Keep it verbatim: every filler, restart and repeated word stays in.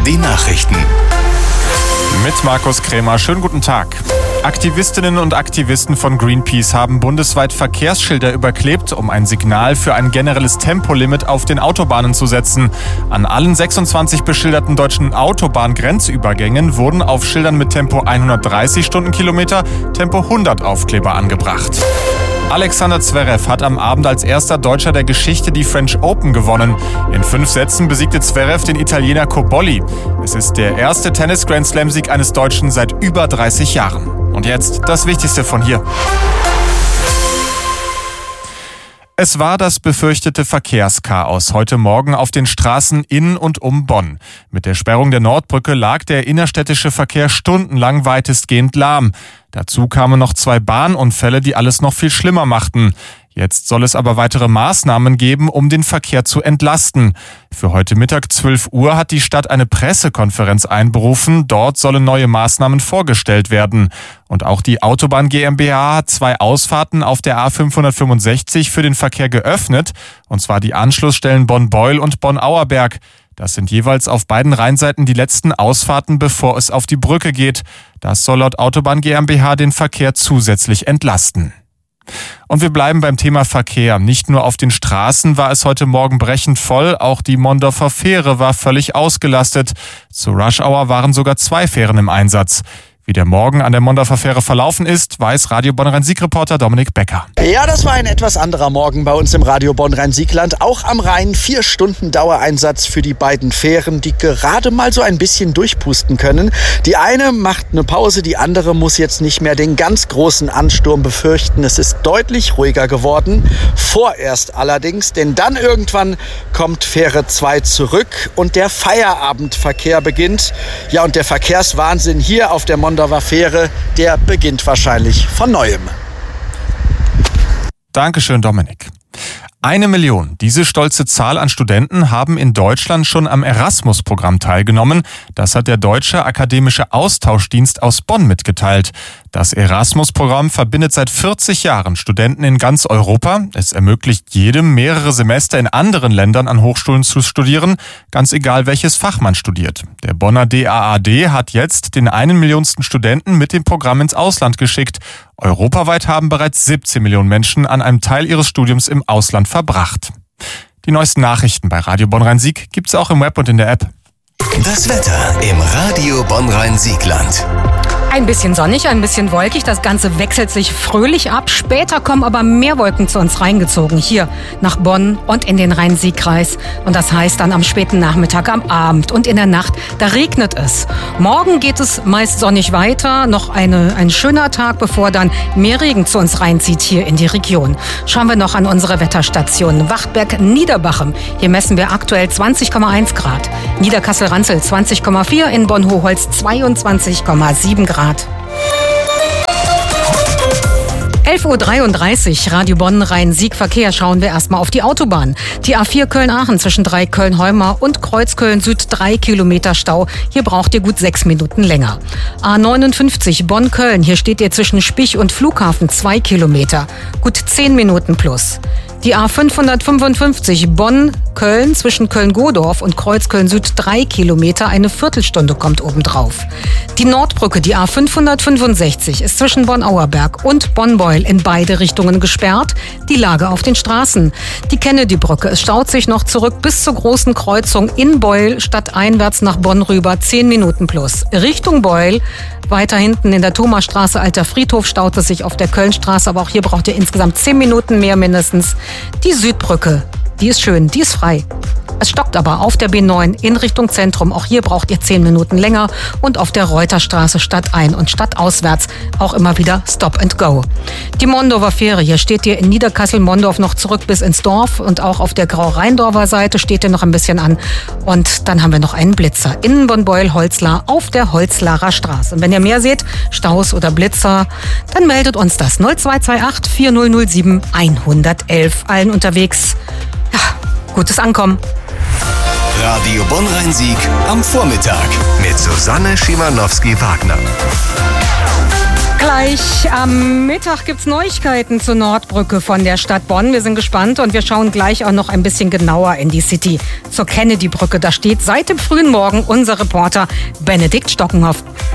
die Nachrichten. Mit Markus Krämer. Schönen guten Tag. Aktivistinnen und Aktivisten von Greenpeace haben bundesweit Verkehrsschilder überklebt, um ein Signal für ein generelles Tempolimit auf den Autobahnen zu setzen. An allen sechsundzwanzig beschilderten deutschen Autobahngrenzübergängen wurden auf Schildern mit Tempo hundertdreißig Stundenkilometer Tempo hundert Aufkleber angebracht. Alexander Zverev hat am Abend als erster Deutscher der Geschichte die French Open gewonnen. In fünf Sätzen besiegte Zverev den Italiener Cobolli. Es ist der erste Tennis-Grand-Slam-Sieg eines Deutschen seit über dreißig Jahren. Und jetzt das Wichtigste von hier. Es war das befürchtete Verkehrschaos heute Morgen auf den Straßen in und um Bonn. Mit der Sperrung der Nordbrücke lag der innerstädtische Verkehr stundenlang weitestgehend lahm. Dazu kamen noch zwei Bahnunfälle, die alles noch viel schlimmer machten. Jetzt soll es aber weitere Maßnahmen geben, um den Verkehr zu entlasten. Für heute Mittag zwölf Uhr hat die Stadt eine Pressekonferenz einberufen. Dort sollen neue Maßnahmen vorgestellt werden. Und auch die Autobahn GmbH hat zwei Ausfahrten auf der A fünfhundertfünfundsechzig für den Verkehr geöffnet. Und zwar die Anschlussstellen Bonn-Beuel und Bonn-Auerberg. Das sind jeweils auf beiden Rheinseiten die letzten Ausfahrten, bevor es auf die Brücke geht. Das soll laut Autobahn GmbH den Verkehr zusätzlich entlasten. Und wir bleiben beim Thema Verkehr. Nicht nur auf den Straßen war es heute Morgen brechend voll, auch die Mondorfer Fähre war völlig ausgelastet. Zur Rush Hour waren sogar zwei Fähren im Einsatz. Wie der Morgen an der Mondorfer Fähre verlaufen ist, weiß Radio Bonn-Rhein-Sieg-Reporter Dominik Becker. Ja, das war ein etwas anderer Morgen bei uns im Radio Bonn-Rhein-Siegland. Auch am Rhein vier Stunden Dauereinsatz für die beiden Fähren, die gerade mal so ein bisschen durchpusten können. Die eine macht eine Pause, die andere muss jetzt nicht mehr den ganz großen Ansturm befürchten. Es ist deutlich ruhiger geworden. Vorerst allerdings, denn dann irgendwann kommt Fähre zwei zurück und der Feierabendverkehr beginnt. Ja, und der Verkehrswahnsinn hier auf der Mondorfer Fähre, der beginnt wahrscheinlich von Neuem. Dankeschön, Dominik. Eine Million. Diese stolze Zahl an Studenten haben in Deutschland schon am Erasmus-Programm teilgenommen. Das hat der Deutsche Akademische Austauschdienst aus Bonn mitgeteilt. Das Erasmus-Programm verbindet seit vierzig Jahren Studenten in ganz Europa. Es ermöglicht jedem, mehrere Semester in anderen Ländern an Hochschulen zu studieren, ganz egal welches Fach man studiert. Der Bonner D A A D hat jetzt den einen Millionsten Studenten mit dem Programm ins Ausland geschickt. Europaweit haben bereits siebzehn Millionen Menschen an einem Teil ihres Studiums im Ausland verbracht. Die neuesten Nachrichten bei Radio Bonn-Rhein-Sieg gibt's auch im Web und in der App. Das Wetter im Radio Bonn-Rhein-Siegland. Ein bisschen sonnig, ein bisschen wolkig, das Ganze wechselt sich fröhlich ab. Später kommen aber mehr Wolken zu uns reingezogen, hier nach Bonn und in den Rhein-Sieg-Kreis. Und das heißt dann am späten Nachmittag, am Abend und in der Nacht, da regnet es. Morgen geht es meist sonnig weiter, noch eine, ein schöner Tag, bevor dann mehr Regen zu uns reinzieht hier in die Region. Schauen wir noch an unsere Wetterstation Wachtberg-Niederbachem. Hier messen wir aktuell zwanzig Komma eins Grad. Niederkassel-Ranzel zwanzig Komma vier, in Bonn-Hochholz zweiundzwanzig Komma sieben Grad. elf Uhr dreiunddreißig, Radio Bonn-Rhein-Sieg-Verkehr. Schauen wir erstmal auf die Autobahn. Die A vier Köln-Aachen zwischen drei Köln-Heumar und Kreuzköln-Süd drei Kilometer Stau. Hier braucht ihr gut sechs Minuten länger. A neunundfünfzig Bonn-Köln. Hier steht ihr zwischen Spich und Flughafen zwei Kilometer. Gut zehn Minuten plus. Die A fünfhundertfünfundfünfzig Bonn-Köln zwischen Köln-Godorf und Kreuzköln-Süd drei Kilometer, eine Viertelstunde kommt obendrauf. Die Nordbrücke, die A fünfhundertfünfundsechzig, ist zwischen Bonn-Auerberg und Bonn-Beuel in beide Richtungen gesperrt. Die Lage auf den Straßen. Die Kennedy-Brücke, es staut sich noch zurück bis zur großen Kreuzung in Beuel, stadteinwärts nach Bonn rüber, zehn Minuten plus. Richtung Beuel, weiter hinten in der Thomasstraße, Alter Friedhof, staut es sich auf der Kölnstraße, aber auch hier braucht ihr insgesamt zehn Minuten mehr mindestens. Die Südbrücke, die ist schön, die ist frei. Es stockt aber auf der B neun in Richtung Zentrum. Auch hier braucht ihr zehn Minuten länger. Und auf der Reuterstraße stadtein und stadtauswärts auch immer wieder Stop and Go. Die Mondorfer Fähre, hier steht ihr in Niederkassel-Mondorf noch zurück bis ins Dorf. Und auch auf der Grau-Rheindorfer Seite steht ihr noch ein bisschen an. Und dann haben wir noch einen Blitzer in Bonn-Beuel-Holzlar auf der Holzlarer Straße. Und wenn ihr mehr seht, Staus oder Blitzer, dann meldet uns das null zwei zwei acht vier null null sieben eins eins eins. Allen unterwegs, ja, gutes Ankommen. Radio Bonn-Rhein-Sieg am Vormittag mit Susanne Schimanowski-Wagner. Gleich am Mittag gibt es Neuigkeiten zur Nordbrücke von der Stadt Bonn. Wir sind gespannt und wir schauen gleich auch noch ein bisschen genauer in die City. Zur Kennedy-Brücke, da steht seit dem frühen Morgen unser Reporter Benedikt Stockenhoff.